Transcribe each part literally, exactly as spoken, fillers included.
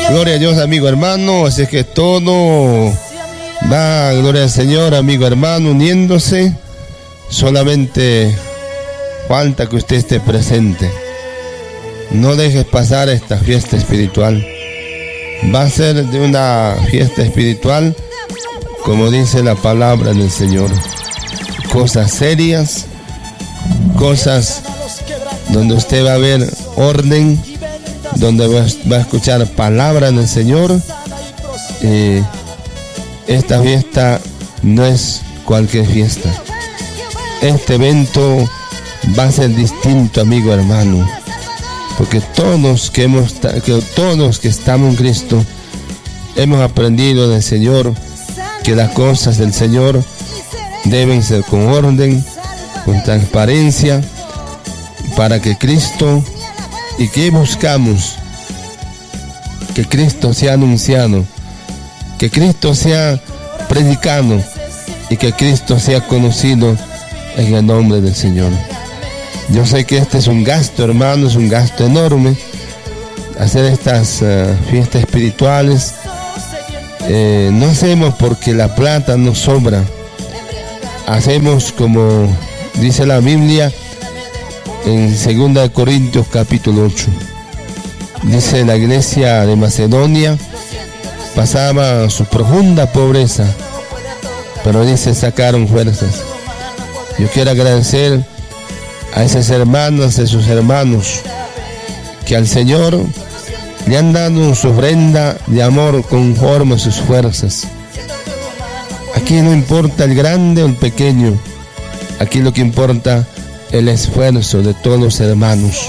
Gloria a Dios, amigo hermano. Así es que todo va, gloria al Señor, amigo hermano, uniéndose. Solamente falta que usted esté presente. No dejes pasar esta fiesta espiritual. Va a ser de una fiesta espiritual, como dice la palabra del Señor. Cosas serias, cosas donde usted va a ver orden, donde va a escuchar palabra del Señor. Eh, esta fiesta no es cualquier fiesta. Este evento va a ser distinto, amigo hermano, porque todos que hemos, que todos que estamos en Cristo hemos aprendido del Señor que las cosas del Señor deben ser con orden, con transparencia, para que Cristo, y que buscamos que Cristo sea anunciado, que Cristo sea predicado y que Cristo sea conocido en el nombre del Señor. Yo sé que este es un gasto, hermano, es un gasto enorme hacer estas uh, fiestas espirituales. Eh, no hacemos porque la plata nos sobra, hacemos como dice la Biblia en segunda de Corintios capítulo ocho. Dice: la iglesia de Macedonia pasaba su profunda pobreza, pero dice, sacaron fuerzas. Yo quiero agradecer a esas hermanas, a esos hermanos que al Señor le han dado su ofrenda de amor conforme a sus fuerzas. Aquí no importa el grande o el pequeño, aquí lo que importa es el esfuerzo de todos los hermanos.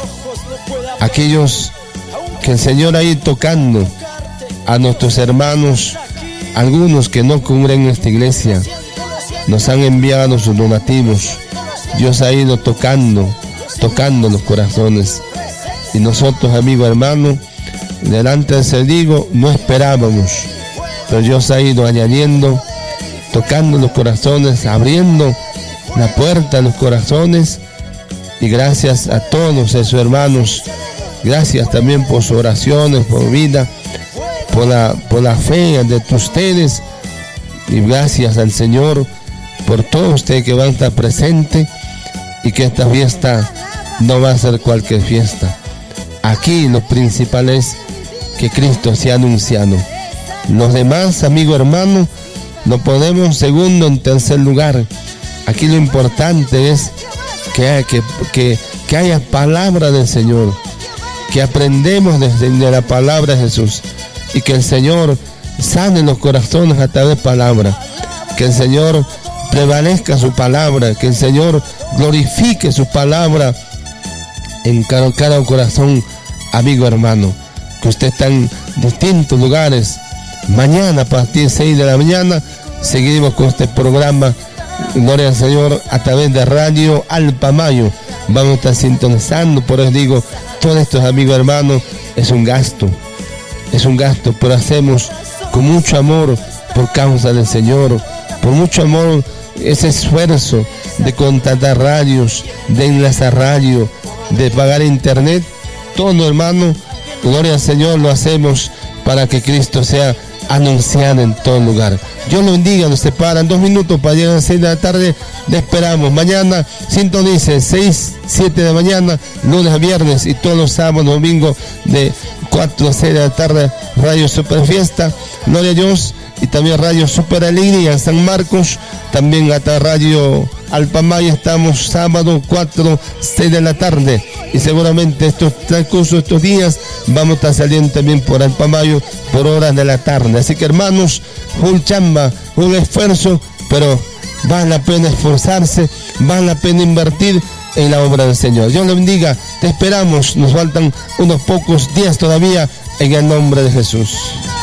Aquellos que el Señor ha ido tocando a nuestros hermanos, algunos que no cubren esta iglesia, nos han enviado sus donativos. Dios ha ido tocando, tocando los corazones. Y nosotros, amigo hermano, delante de ese digo, no esperábamos, pero Dios ha ido añadiendo, tocando los corazones, abriendo la puerta a los corazones. Y gracias a todos esos hermanos, gracias también por sus oraciones, por vida, por la, por la fe de ustedes, y gracias al Señor por todos ustedes que van a estar presentes, y que esta fiesta no va a ser cualquier fiesta. Aquí lo principal es que Cristo sea anunciado. Los demás, amigo hermano, lo ponemos en segundo, en tercer lugar. Aquí lo importante es que, que, que, que haya palabra del Señor, que aprendemos desde de la palabra de Jesús, y que el Señor sane los corazones a través de palabra, que el Señor prevalezca su palabra, que el Señor glorifique su palabra en cada, cada corazón, amigo hermano, que usted está en distintos lugares. Mañana a partir de seis de la mañana seguiremos con este programa, gloria al Señor, a través de Radio Alpamayo. Vamos a estar sintonizando, por eso digo, todos estos amigos hermanos, es un gasto, es un gasto, pero hacemos con mucho amor por causa del Señor, por mucho amor, ese esfuerzo de contratar radios, de enlazar radio, de pagar internet, todo, hermano, gloria al Señor, lo hacemos para que Cristo sea anunciado en todo lugar. Dios lo bendiga, nos separan dos minutos para llegar a las seis de la tarde. Le esperamos. Mañana sintonice seis, siete de la mañana, lunes a viernes, y todos los sábados, domingos de cuatro a seis de la tarde, Radio Super Fiesta, gloria a Dios. Y también Radio Super Alegría en San Marcos, también hasta Radio Alpamayo estamos sábado cuatro, seis de la tarde, y seguramente estos transcurso estos días vamos a estar saliendo también por Alpamayo por horas de la tarde. Así que hermanos, full chamba, un esfuerzo, pero vale la pena esforzarse, vale la pena invertir en la obra del Señor. Dios lo bendiga, te esperamos, nos faltan unos pocos días todavía, en el nombre de Jesús.